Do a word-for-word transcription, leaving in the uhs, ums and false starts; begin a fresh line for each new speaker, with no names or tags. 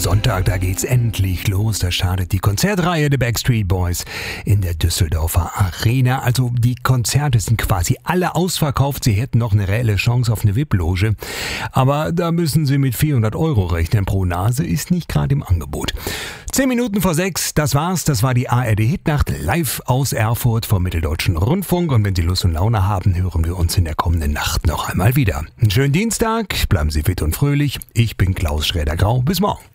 Sonntag, da geht's endlich los. Da startet die Konzertreihe der Backstreet Boys in der Düsseldorfer Arena. Also die Konzerte sind quasi alle ausverkauft. Sie hätten noch eine reelle Chance auf eine V I P-Loge. Aber da müssen Sie mit vierhundert Euro rechnen pro Nase, ist nicht gerade im Angebot. Zehn Minuten vor sechs, das war's. Das war die A R D-Hitnacht live aus Erfurt vom Mitteldeutschen Rundfunk. Und wenn Sie Lust und Laune haben, hören wir uns in der kommenden Nacht noch einmal wieder. Einen schönen Dienstag, bleiben Sie fit und fröhlich. Ich bin Klaus Schräder-Grau. Bis morgen.